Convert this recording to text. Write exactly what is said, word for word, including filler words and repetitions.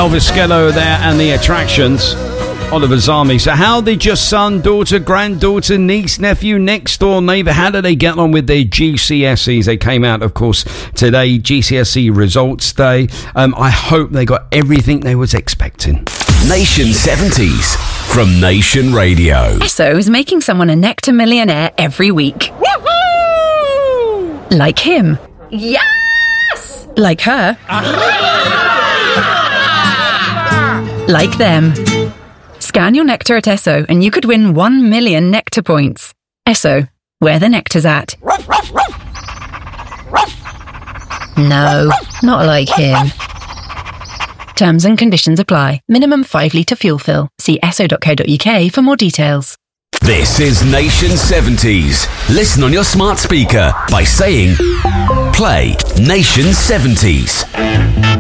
Elvis Skello there and the Attractions. Oliver Zami. So how did your son, daughter, granddaughter, niece, nephew, next door neighbour, how did they get on with their G C S Es? They came out, of course, today, G C S E results day. Um, I hope they got everything they was expecting. Nation seventies from Nation Radio. Esso is making someone a Nectar millionaire every week. Woohoo! Like him. Yes! Like her. Like them. Scan your Nectar at Esso and you could win one million Nectar points. Esso, where the nectar's at. No, not like him. Terms and conditions apply. Minimum five litre fuel fill. See esso dot co dot uk for more details. This is Nation seventies. Listen on your smart speaker by saying, play Nation seventies.